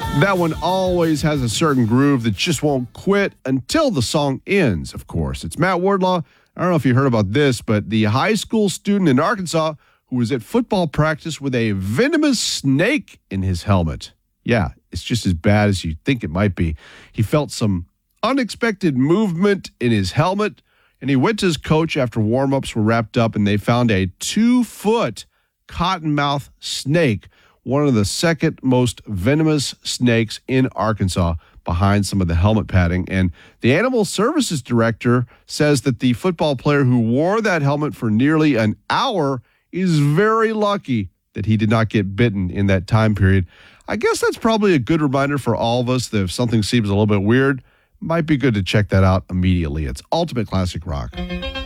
That one always has a certain groove that just won't quit until the song ends, of course. It's Matt Wardlaw. I don't know if you heard about this, but the high school student in Arkansas who was at football practice with a venomous snake in his helmet. Yeah, it's just as bad as you think it might be. He felt some unexpected movement in his helmet, and he went to his coach after warm-ups were wrapped up, and they found a 2-foot cottonmouth snake, one of the second most venomous snakes in Arkansas, behind some of the helmet padding. And the animal services director says that the football player who wore that helmet for nearly an hour is very lucky that he did not get bitten in that time period. I guess that's probably a good reminder for all of us that if something seems a little bit weird, might be good to check that out immediately. It's Ultimate Classic Rock.